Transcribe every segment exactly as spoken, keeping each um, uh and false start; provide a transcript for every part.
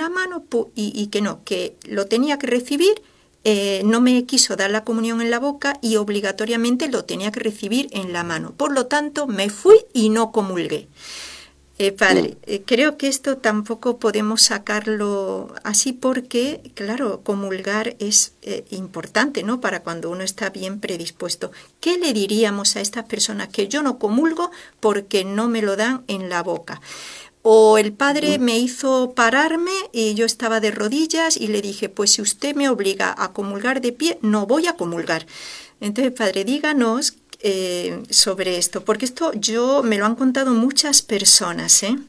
la mano y, y que no, que lo tenía que recibir, eh, no me quiso dar la comunión en la boca y obligatoriamente lo tenía que recibir en la mano. Por lo tanto, me fui y no comulgué. Eh, padre, eh, creo que esto tampoco podemos sacarlo así porque, claro, comulgar es eh, importante, ¿no? Para cuando uno está bien predispuesto. ¿Qué le diríamos a estas personas que yo no comulgo porque no me lo dan en la boca? O el padre me hizo pararme y yo estaba de rodillas y le dije, pues si usted me obliga a comulgar de pie, no voy a comulgar. Entonces, padre, díganos eh, sobre esto, porque esto yo me lo han contado muchas personas, ¿eh?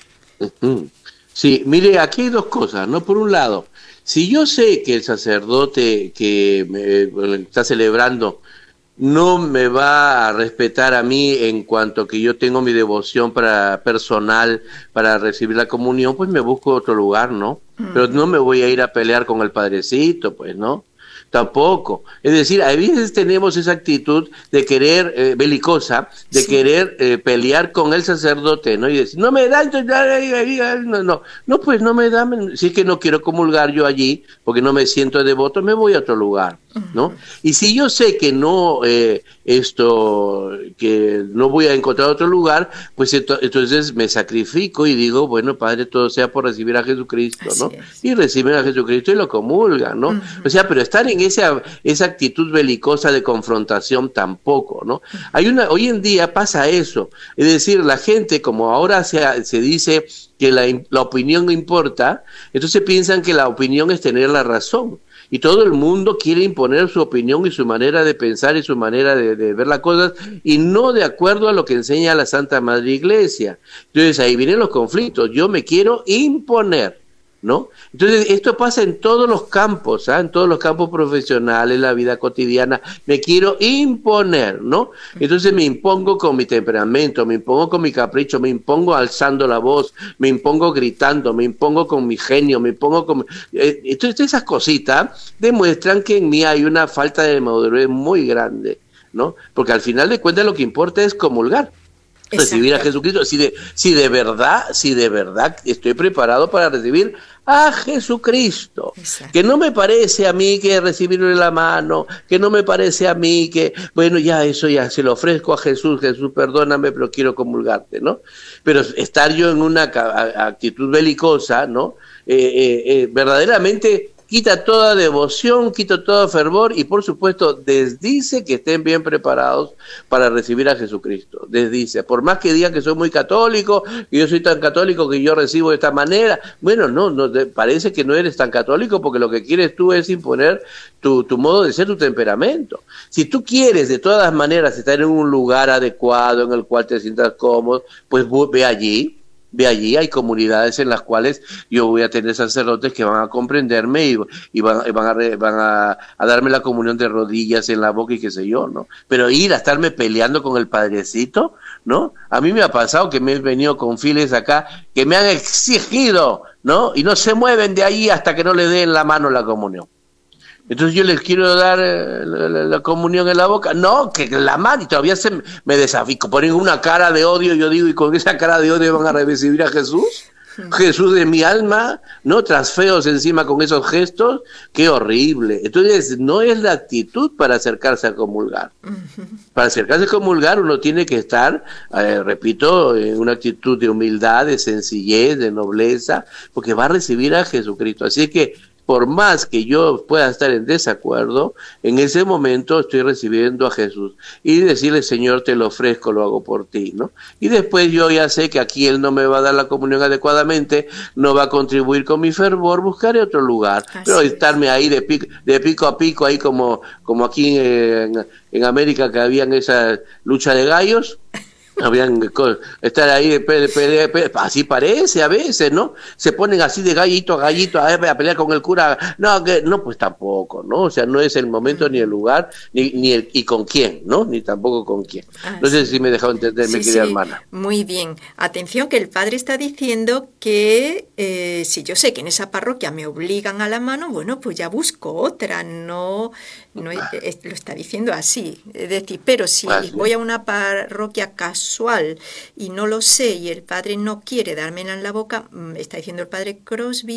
Ujú. Sí, mire, aquí hay dos cosas, ¿no? Por un lado, si yo sé que el sacerdote que me está celebrando no me va a respetar a mí en cuanto que yo tengo mi devoción para personal para recibir la comunión, pues me busco otro lugar, ¿no? Pero no me voy a ir a pelear con el padrecito, pues, ¿no? Tampoco. Es decir, a veces tenemos esa actitud de querer, eh, belicosa, de Sí. querer eh, pelear con el sacerdote, ¿no? Y decir, no me da, no, no, no, pues no me da, si es que no quiero comulgar yo allí, porque no me siento devoto, me voy a otro lugar, ¿no? Y si yo sé que no, eh, esto, que no voy a encontrar otro lugar, pues ento entonces me sacrifico y digo, bueno, Padre, todo sea por recibir a Jesucristo, Así ¿no? es. Y reciben a Jesucristo y lo comulgan, ¿no? Uh-huh. O sea, pero estar en esa, esa actitud belicosa de confrontación tampoco, ¿no? Hay una, hoy en día pasa eso, es decir, la gente, como ahora se, se dice que la, la opinión importa, entonces piensan que la opinión es tener la razón. Y todo el mundo quiere imponer su opinión y su manera de pensar y su manera de, de ver las cosas, y no de acuerdo a lo que enseña la Santa Madre Iglesia. Entonces ahí vienen los conflictos. Yo me quiero imponer, ¿no? Entonces esto pasa en todos los campos, ¿eh? En todos los campos profesionales, la vida cotidiana, me quiero imponer, ¿no? Entonces me impongo con mi temperamento, me impongo con mi capricho, me impongo alzando la voz, me impongo gritando, me impongo con mi genio, me impongo con... Eh, entonces esas cositas demuestran que en mí hay una falta de madurez muy grande, ¿no? Porque al final de cuentas lo que importa es comulgar, recibir a Exacto. Jesucristo. Si de, si de verdad, si de verdad estoy preparado para recibir a Jesucristo, que Exacto. no me parece a mí que recibirlo en la mano, que no me parece a mí que, bueno, ya eso ya se lo ofrezco a Jesús, Jesús perdóname, pero quiero comulgarte, ¿no? Pero estar yo en una actitud belicosa, ¿no? Eh, eh, eh, verdaderamente quita toda devoción, quita todo fervor y por supuesto desdice que estén bien preparados para recibir a Jesucristo. Desdice, por más que digan que soy muy católico, que yo soy tan católico que yo recibo de esta manera, bueno, no, no parece que no eres tan católico porque lo que quieres tú es imponer tu, tu modo de ser, tu temperamento. Si tú quieres de todas maneras estar en un lugar adecuado en el cual te sientas cómodo, pues ve allí. Ve allí, hay comunidades en las cuales yo voy a tener sacerdotes que van a comprenderme y, y van, van, a, van a, a darme la comunión de rodillas en la boca y qué sé yo, ¿no? Pero ir a estarme peleando con el padrecito, ¿no? A mí me ha pasado que me he venido con files acá que me han exigido, ¿no? Y no se mueven de ahí hasta que no le den la mano la comunión. Entonces yo les quiero dar eh, la, la, la comunión en la boca. No, que la mano, y todavía se me desafío, ponen una cara de odio, yo digo, y con esa cara de odio van a recibir a Jesús. Jesús de mi alma, ¿no? Trasfeos encima con esos gestos, qué horrible. Entonces, no es la actitud para acercarse a comulgar. Para acercarse a comulgar uno tiene que estar, eh, repito, en una actitud de humildad, de sencillez, de nobleza, porque va a recibir a Jesucristo. Así que, por más que yo pueda estar en desacuerdo, en ese momento estoy recibiendo a Jesús. Y decirle, Señor, te lo ofrezco, lo hago por ti, ¿no? Y después yo ya sé que aquí Él no me va a dar la comunión adecuadamente, no va a contribuir con mi fervor, buscaré otro lugar. Así Pero es. estarme ahí de pico, de pico a pico, ahí como, como aquí en, en América que habían esa lucha de gallos, habían estar ahí de pe, pe, pe, así parece a veces, ¿no? Se ponen así de gallito a gallito a, a pelear con el cura. No, que no, pues tampoco, ¿no? O sea, no es el momento ni el lugar ni ni el y con quién, ¿no? Ni tampoco con quién. No sé Así si me he dejado entender, Sí, mi querida sí, hermana. muy bien. Atención que el padre está diciendo que eh, si yo sé que en esa parroquia me obligan a la mano, bueno, pues ya busco otra, no, no es, lo está diciendo así. Es decir, pero si Así voy a una parroquia casual y no lo sé y el padre no quiere dármela en la boca, está diciendo el padre Crosby,